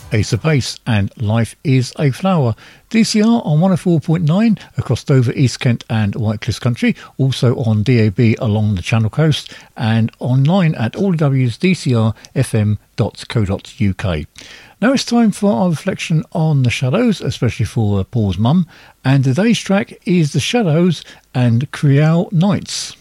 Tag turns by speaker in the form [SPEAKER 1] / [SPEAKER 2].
[SPEAKER 1] Ace of Base and Life is a Flower. DCR on 104.9 across Dover, East Kent and Whitecliff Country, also on DAB along the Channel Coast and online at allwsdcrfm.co.uk. Now it's time for our reflection on The Shadows, especially for Paul's mum, and today's track is The Shadows and Creole Nights.